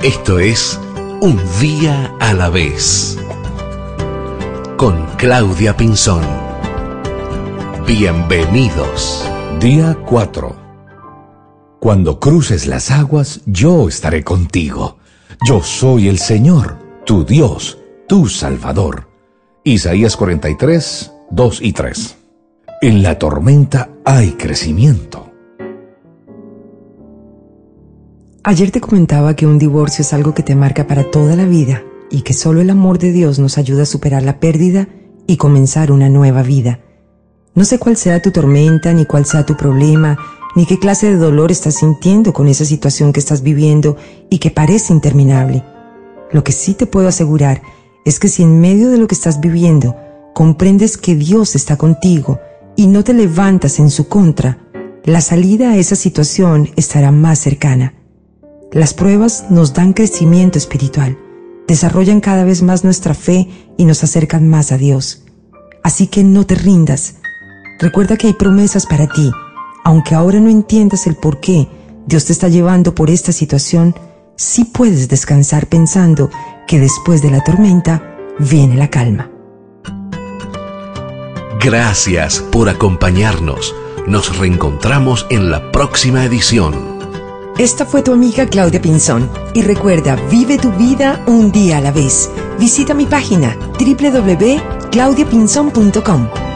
Esto es Un Día a la Vez, con Claudia Pinzón. Bienvenidos. Día 4. Cuando cruces las aguas, yo estaré contigo. Yo soy el Señor, tu Dios, tu Salvador. Isaías 43, 2 y 3. En la tormenta hay crecimiento. Ayer te comentaba que un divorcio es algo que te marca para toda la vida y que solo el amor de Dios nos ayuda a superar la pérdida y comenzar una nueva vida. No sé cuál sea tu tormenta, ni cuál sea tu problema, ni qué clase de dolor estás sintiendo con esa situación que estás viviendo y que parece interminable. Lo que sí te puedo asegurar es que si en medio de lo que estás viviendo comprendes que Dios está contigo y no te levantas en su contra, la salida a esa situación estará más cercana. Las pruebas nos dan crecimiento espiritual, desarrollan cada vez más nuestra fe y nos acercan más a Dios. Así que no te rindas. Recuerda que hay promesas para ti. Aunque ahora no entiendas el por qué Dios te está llevando por esta situación, sí puedes descansar pensando que después de la tormenta viene la calma. Gracias por acompañarnos. Nos reencontramos en la próxima edición. Esta fue tu amiga Claudia Pinzón. Y recuerda, vive tu vida un día a la vez. Visita mi página www.claudiapinzon.com.